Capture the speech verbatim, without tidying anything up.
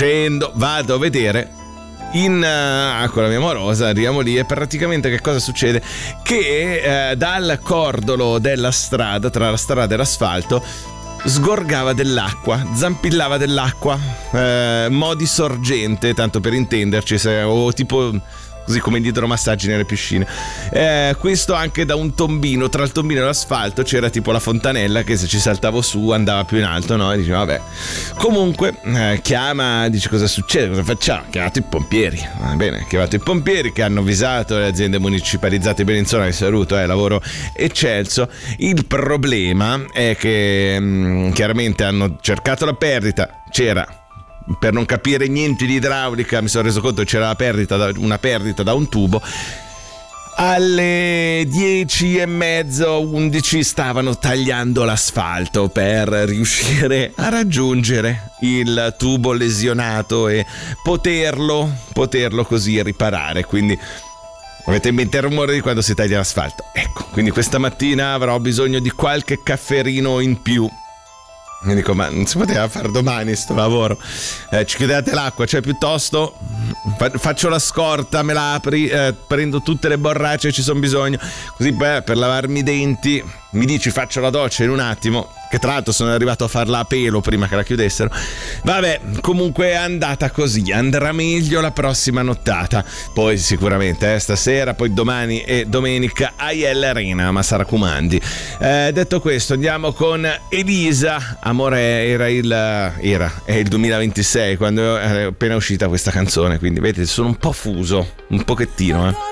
scendo, vado a vedere in uh, con la mia amorosa, arriviamo lì e praticamente che cosa succede? Che uh, dal cordolo della strada, tra la strada e l'asfalto, sgorgava dell'acqua, zampillava dell'acqua, eh, modi sorgente, tanto per intenderci, se, o tipo così come gli idromassaggi nelle piscine. Eh, questo anche da un tombino, tra il tombino e l'asfalto c'era tipo la fontanella che se ci saltavo su andava più in alto, no? E dicevo vabbè. Comunque eh, chiama, dice cosa succede, cosa facciamo? Chiamato i pompieri. Va bene, chiamato i pompieri che hanno avvisato le aziende municipalizzate Bellinzona, che saluto, è eh, lavoro eccelso. Il problema è che mh, chiaramente hanno cercato la perdita, c'era, per non capire niente di idraulica mi sono reso conto che c'era la perdita da, una perdita da un tubo. Alle dieci e mezzo, undici stavano tagliando l'asfalto per riuscire a raggiungere il tubo lesionato e poterlo poterlo così riparare. Quindi avete in mente il rumore di quando si taglia l'asfalto? Ecco, quindi questa mattina avrò bisogno di qualche cafferino in più. Mi dico, ma non si poteva fare domani sto lavoro? Eh, ci chiedete l'acqua, cioè piuttosto fa- faccio la scorta, me la apri, eh, prendo tutte le borracce, ci sono bisogno, così beh, per lavarmi i denti mi dici faccio la doccia in un attimo, che tra l'altro sono arrivato a farla a pelo prima che la chiudessero. Vabbè, comunque è andata così, andrà meglio la prossima nottata, poi sicuramente eh, stasera, poi domani e domenica Aiella Arena, ma sarà comandi. Eh, detto questo, andiamo con Elisa. Amore, era il era è il duemilaventisei quando è appena uscita questa canzone, quindi vedete sono un po' fuso, un pochettino eh